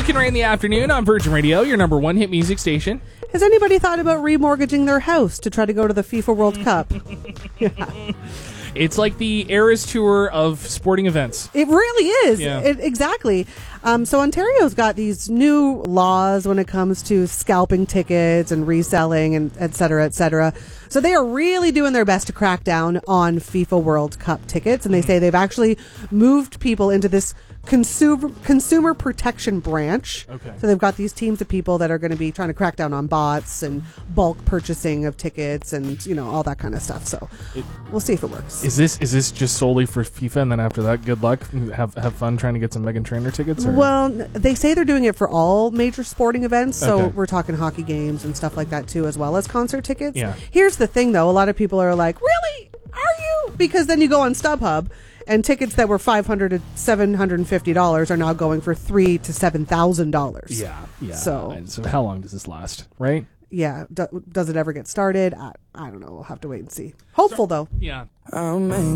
Rick and Ray in the afternoon on Virgin Radio, your number one hit music station. Has anybody thought about remortgaging their house to try to go to the FIFA World Cup? Yeah. It's like the Eras Tour of sporting events. It really is. Yeah. Exactly. So Ontario's got these new laws when it comes to scalping tickets and reselling and et cetera, et cetera. So they are really doing their best to crack down on FIFA World Cup tickets. And they say they've actually moved people into this consumer protection branch. Okay. So they've got these teams of people that are going to be trying to crack down on bots and bulk purchasing of tickets and, you know, all that kind of stuff. So we'll see if it works. Is this just solely for FIFA, and then after that, good luck? Have fun trying to get some Meghan Trainor tickets? Or? Well, they say they're doing it for all major sporting events. So Okay. we're talking hockey games and stuff like that too, as well as concert tickets. Yeah. Here's the thing, though. A lot of people are like, really? Are you? Because then you go on StubHub, and tickets that were $500 to $750 are now going for $3,000 to $7,000. Yeah. So how long does this last, right? yeah, does it ever get started? I don't know. We'll have to wait and see. Hopeful, though. Yeah. I'll make